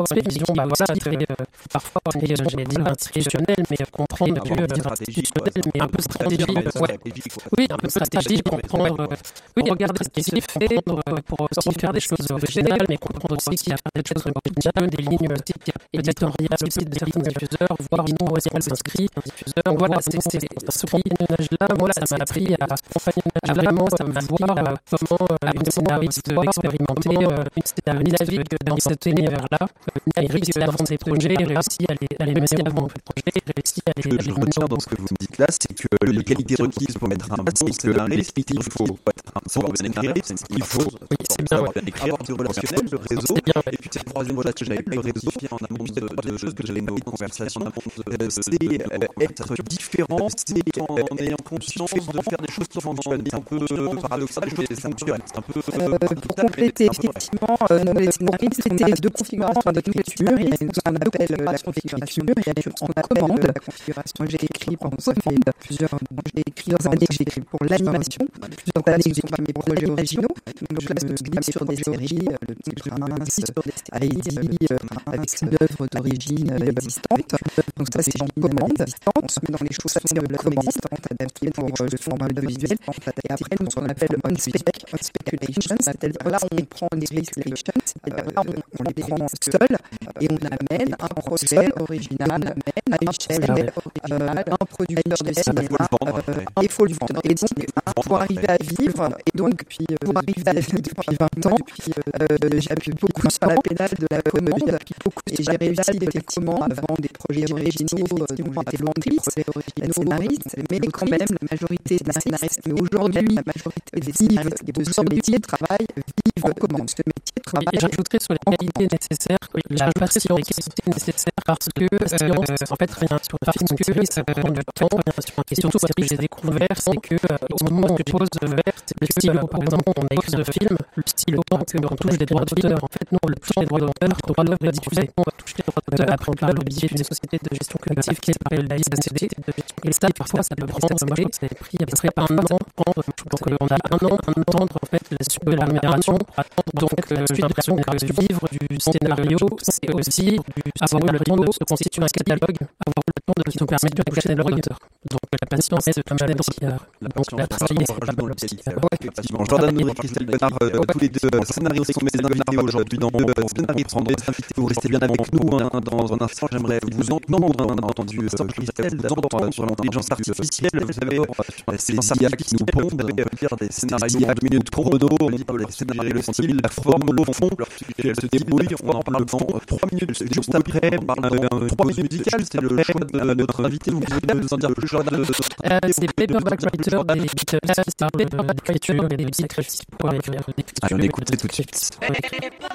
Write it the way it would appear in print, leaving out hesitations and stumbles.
une vision, parfois, j'allais dire institutionnelle, mais comprendre institutionnelle, mais un peu stratégique, oui, un peu stratégique, comprendre, regarder ce qui s'est fait, pour aussi faire des choses originales, mais comprendre aussi qu'il y a des choses originales, des lignes éditoriales, aussi des diffuseurs, voir où est-ce qu'elle s'inscrit, un diffuseur. Donc voilà, c'est ce compagnonnage-là, moi, ça m'a appris à vraiment voir comment une scénariste expérimentée, une scénariste dans cet univers-là, réussit à vendre ses projets, réussit à les mener à vendre ses projets, réussit à les Je retiens dans ce que vous me dites là, c'est que les qualités requises pour mettre un masque, c'est que l'esprit, il faut savoir bien écrire, il faut savoir bien écrire, du relationnel, le réseau, et puis cette troisième relationnel, le réseau, en amont de choses que j'avais noté de conversation, c'est être différent, c'est en ayant conscience de faire des choses qui fonctionnent. C'est un peu paradoxal, c'est fonctionnel. Pour compléter, effectivement, les scénaristes étaient deux configurations de l'écriture. Il y a ce qu'on appelle la configuration en commande. La configuration, j'ai écrit pendant plusieurs années que j'ai écrit pour l'animation, plusieurs années que j'ai écrit mes projets originaux. Donc là, je glisse sur des séries, Heidi, avec une œuvre d'origine existante. Donc ça, c'est en commande. On se met dans les choses de la commande, adaptées pour le format visuel. Et après, nous, ce qu'on appelle on speculation, c'est-à-dire là, on prend les speculations, c'est-à-dire là, on les prend seuls et on amène un projet original, à une échelle originale, un producteur de cinéma, il faut le vendre. Et donc, pour arriver à vivre, et donc, puis pour arriver à vivre depuis 20 ans, j'ai appuyé beaucoup sur la pédale de la commande, et j'ai réussi effectivement à vendre des projets originaux qui ont été vendus, c'est scénaristes, mais quand même, la majorité des scénaristes, mais aujourd'hui, la majorité des scénaristes de ce métier de travail vivent en commande. Ce métier de travail. Et j'ajouterais sur les qualités nécessaires, je passerai sur les qualités nécessaires parce que, en fait, rien sur le film que ça prend du temps, et surtout parce que j'ai découvert, c'est que au moment où je pose verte, le style, par exemple, on écrit le film, le style autant qu'on touche des droits d'auteur. En fait, nous, on touche les droits d'auteur, le droit d'œuvre est diffusé, on va toucher les droits d'auteur. Après, on a le billet d'une société de gestion collective qui s'appelle la SACD. Et ça, parfois, ça peut prendre, moi, je crois que ça a pris à peu près un an pour prendre. Donc, on a un an à attendre, en fait, la suite de la rémunération. Donc, j'ai l'impression que vivre du scénario, c'est aussi avoir le temps de se constituer un catalogue, avoir le temps de nous permettre de toucher les droits d'auteur. Donc, la patience, c'est comme j'allais dire, donc, la travailler, c'est pas mal aussi. Effectivement, Jordan Audrey, Christelle Bernard, tous les deux scénaristes sont mes invités aujourd'hui dans Scénaristes. Vous restez bien avec nous. Dans un instant, j'aimerais vous entendre, entendu Christelle, d'entendre sur l'intelligence artificielle. Vous savez, c'est les IA qui nous pondent, dire des scénarios à 2 minutes chrono, on dit les scénarios, le style, la forme, le fond, elle se débrouille, on en parle pendant 3 minutes. Juste après, on parle d'un 3 minutes musicales, c'était le choix de notre invité. Vous pouvez nous en dire plus, Jordan? C'est Paperback Writer des Beatles, c'est Paperback Writer des Beatles. Allez, on écoute tout de suite.